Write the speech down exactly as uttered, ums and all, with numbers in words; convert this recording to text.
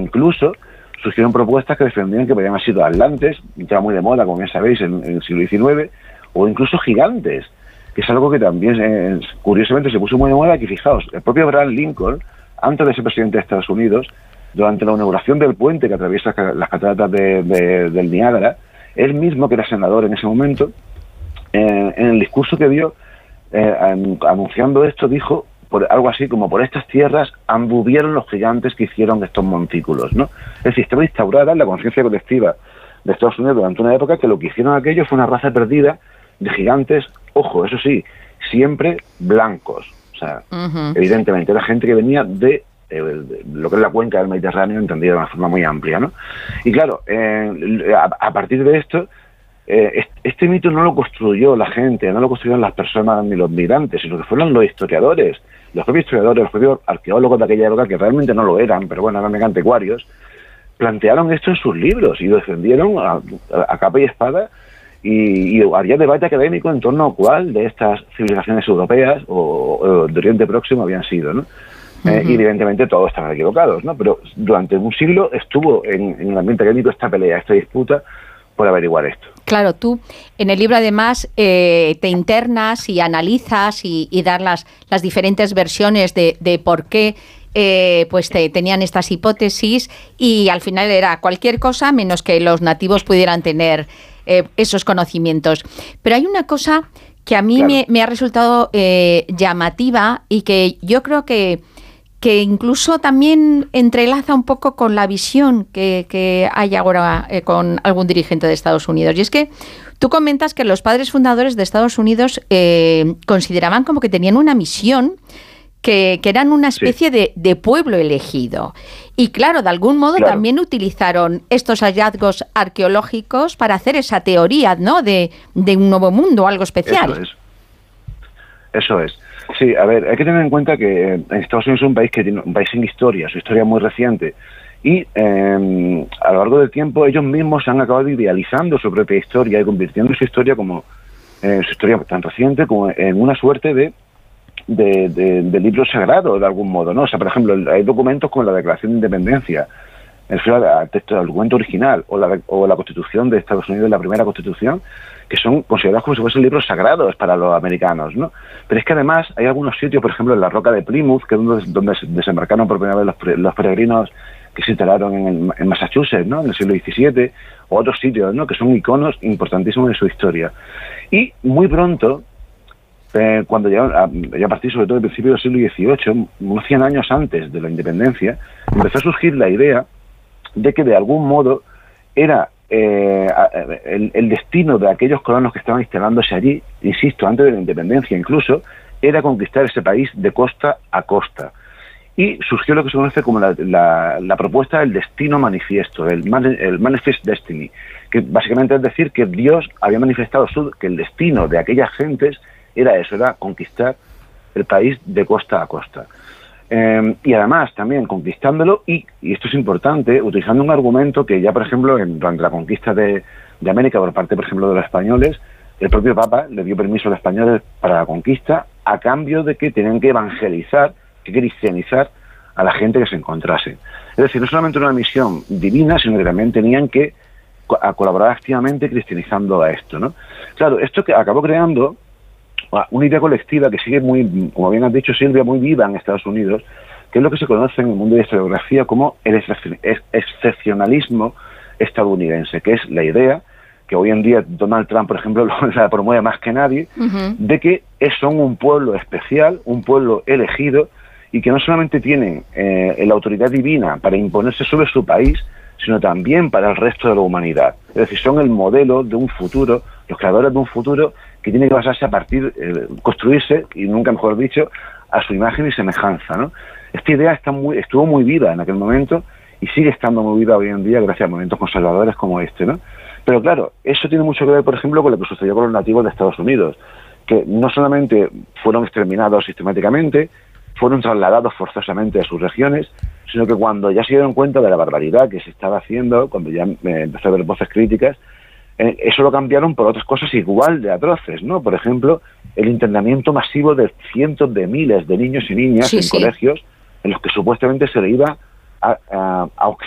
incluso surgieron propuestas que defendían que podían haber sido atlantes, ya muy de moda, como bien sabéis, en, en el siglo diecinueve, o incluso gigantes, que es algo que también, eh, curiosamente, se puso muy de moda, que fijaos, el propio Abraham Lincoln, antes de ser presidente de Estados Unidos, durante la inauguración del puente que atraviesa las cataratas de, de, del Niágara, él mismo, que era senador en ese momento, eh, en el discurso que dio, eh, anunciando esto, dijo por algo así como: por estas tierras anduvieron los gigantes que hicieron estos montículos, ¿no? Es decir, estaba instaurada en la conciencia colectiva de Estados Unidos durante una época que lo que hicieron aquellos fue una raza perdida de gigantes, ojo, eso sí, siempre blancos. O sea, uh-huh. evidentemente era gente que venía de, eh, de lo que es la cuenca del Mediterráneo, entendida de una forma muy amplia, ¿no? Y claro, eh, a, a partir de esto, eh, este mito no lo construyó la gente, no lo construyeron las personas ni los migrantes, sino que fueron los historiadores, los propios historiadores, los propios arqueólogos de aquella época, que realmente no lo eran, pero bueno, eran anticuarios, plantearon esto en sus libros y lo defendieron a, a, a capa y espada. Y, y había debate académico en torno a cuál de estas civilizaciones europeas o, o de Oriente Próximo habían sido, ¿no? Uh-huh. Eh, y evidentemente todos estaban equivocados, ¿no? Pero durante un siglo estuvo en, en el ambiente académico esta pelea, esta disputa por averiguar esto. Claro, tú en el libro además eh, te internas y analizas y, y das las, las diferentes versiones de, de por qué Eh, pues te, tenían estas hipótesis, y al final era cualquier cosa menos que los nativos pudieran tener eh, esos conocimientos. Pero hay una cosa que a mí claro. me, me ha resultado eh, llamativa y que yo creo que, que incluso también entrelaza un poco con la visión que, que hay ahora eh, con algún dirigente de Estados Unidos. Y es que tú comentas que los padres fundadores de Estados Unidos eh, consideraban como que tenían una misión, Que, que eran una especie sí. de, de pueblo elegido. Y claro, de algún modo claro. también utilizaron estos hallazgos arqueológicos para hacer esa teoría, ¿no?, de, de un nuevo mundo, algo especial. Eso es. Eso es. Sí, a ver, hay que tener en cuenta que Estados Unidos es un país que tiene un país sin historia, su historia es muy reciente. Y eh, a lo largo del tiempo ellos mismos se han acabado idealizando su propia historia y convirtiendo su historia como eh, su historia tan reciente como en una suerte de De, de, de libro sagrado, de algún modo, ¿no? O sea, por ejemplo, hay documentos como la Declaración de Independencia, el texto del documento original, o la, o la Constitución de Estados Unidos, la primera Constitución, que son considerados como si fuesen libros sagrados para los americanos, ¿no? Pero es que además hay algunos sitios, por ejemplo, en la Roca de Plymouth, que es donde, donde desembarcaron por primera vez los, los peregrinos que se instalaron en, en Massachusetts, ¿no?, en el siglo diecisiete, o otros sitios, ¿no?, que son iconos importantísimos en su historia. Y muy pronto, Eh, cuando ya a, ya a partir sobre todo del principio del siglo dieciocho, unos cien años antes de la independencia, empezó a surgir la idea de que de algún modo era eh, el, el destino de aquellos colonos que estaban instalándose allí, insisto, antes de la independencia incluso, era conquistar ese país de costa a costa. Y surgió lo que se conoce como la, la, la propuesta del destino manifiesto, el, man, el Manifest Destiny, que básicamente es decir que Dios había manifestado su, que el destino de aquellas gentes era eso, era conquistar el país de costa a costa. Eh, y además también conquistándolo, y, y esto es importante, utilizando un argumento que ya, por ejemplo, en, durante la conquista de, de América por parte, por ejemplo, de los españoles, el propio Papa le dio permiso a los españoles para la conquista a cambio de que tenían que evangelizar, que cristianizar a la gente que se encontrase. Es decir, no solamente una misión divina, sino que también tenían que co- a colaborar activamente cristianizando a esto, ¿no? Claro, esto que acabó creando una idea colectiva que sigue muy, como bien has dicho Silvia, muy viva en Estados Unidos, que es lo que se conoce en el mundo de la historiografía como el excepcionalismo estadounidense, que es la idea que hoy en día Donald Trump, por ejemplo, la promueve más que nadie, uh-huh. de que son un pueblo especial, un pueblo elegido, y que no solamente tienen eh, la autoridad divina para imponerse sobre su país, sino también para el resto de la humanidad. Es decir, son el modelo de un futuro, los creadores de un futuro que tiene que basarse a partir, eh, construirse, y nunca mejor dicho, a su imagen y semejanza, ¿no? Esta idea está muy, estuvo muy viva en aquel momento y sigue estando muy viva hoy en día gracias a movimientos conservadores como este, ¿no? Pero claro, eso tiene mucho que ver, por ejemplo, con lo que sucedió con los nativos de Estados Unidos, que no solamente fueron exterminados sistemáticamente, fueron trasladados forzosamente a sus regiones, sino que cuando ya se dieron cuenta de la barbaridad que se estaba haciendo, cuando ya eh, empezó a haber voces críticas, eh, eso lo cambiaron por otras cosas igual de atroces, ¿no? Por ejemplo, el internamiento masivo de cientos de miles de niños y niñas sí, en sí. colegios en los que supuestamente se le iba a, a, a